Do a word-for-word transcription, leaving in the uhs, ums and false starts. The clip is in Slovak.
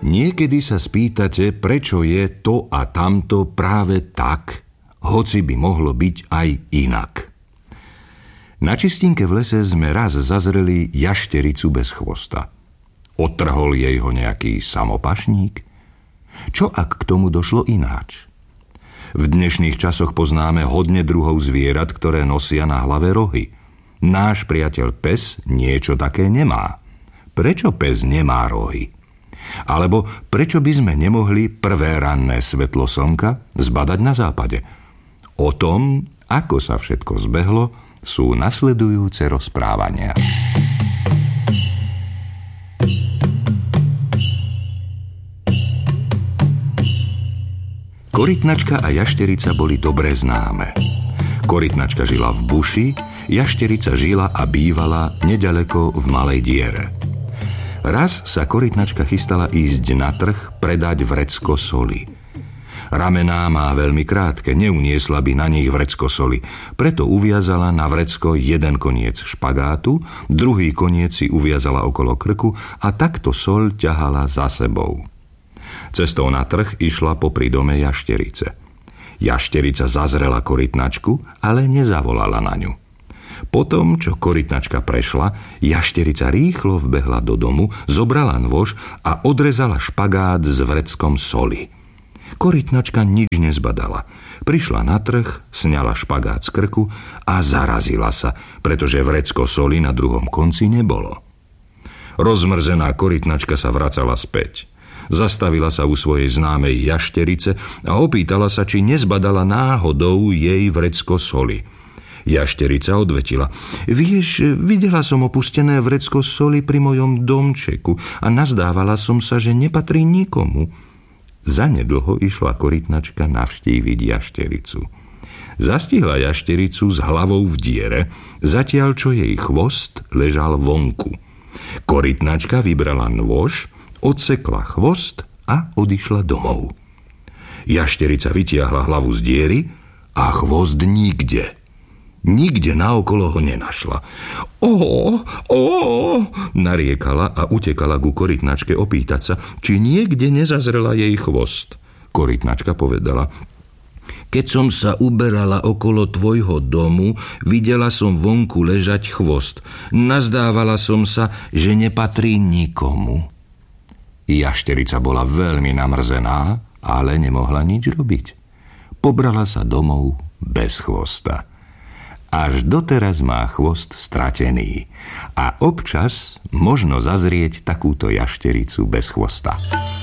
Niekedy sa spýtate, prečo je to a tamto práve tak, hoci by mohlo byť aj inak. Na čistinke v lese sme raz zazreli jaštericu bez chvosta. Odtrhol jej ho nejaký samopašník? Čo ak k tomu došlo ináč? V dnešných časoch poznáme hodne druhov zvierat, ktoré nosia na hlave rohy. Náš priateľ pes niečo také nemá. Prečo pes nemá rohy? Alebo prečo by sme nemohli prvé ranné svetlo slnka zbadať na západe? O tom, ako sa všetko zbehlo, sú nasledujúce rozprávania. Korytnačka a jašterica boli dobre známe. Korytnačka žila v buši, jašterica žila a bývala neďaleko v malej diere. Raz sa korytnačka chystala ísť na trh predať vrecko soli. Ramená má veľmi krátke, neuniesla by na nich vrecko soli, preto uviazala na vrecko jeden koniec špagátu, druhý koniec si uviazala okolo krku a takto soľ ťahala za sebou. Cestou na trh išla popri dome jašterice. Jašterica zazrela korytnačku, ale nezavolala na ňu. Potom, čo korytnačka prešla, jašterica rýchlo vbehla do domu, zobrala nôž a odrezala špagát s vreckom soli. Korytnačka nič nezbadala. Prišla na trh, sňala špagát z krku a zarazila sa, pretože vrecko soli na druhom konci nebolo. Rozmrzená korytnačka sa vracala späť. Zastavila sa u svojej známej jašterice a opýtala sa, či nezbadala náhodou jej vrecko soli. Jašterica odvetila: Vieš, videla som opustené vrecko soli pri mojom domčeku a nazdávala som sa, že nepatrí nikomu. Zanedlho išla korytnačka navštíviť jaštericu. Zastihla jaštericu s hlavou v diere, zatiaľ čo jej chvost ležal vonku. Korytnačka vybrala nôž, odsekla chvost a odišla domov. Jašterica vytiahla hlavu z diery a chvost nikde. Nikde naokolo ho nenašla. Ó, ó, nariekala a utekala ku korytnačke opýtať sa, či niekde nezazrela jej chvost. Korytnačka povedala: Keď som sa uberala okolo tvojho domu, videla som vonku ležať chvost. Nazdávala som sa, že nepatrí nikomu. Jašterica bola veľmi namrzená, ale nemohla nič robiť. Pobrala sa domov bez chvosta. Až doteraz má chvost stratený a občas možno zazrieť takúto jaštericu bez chvosta.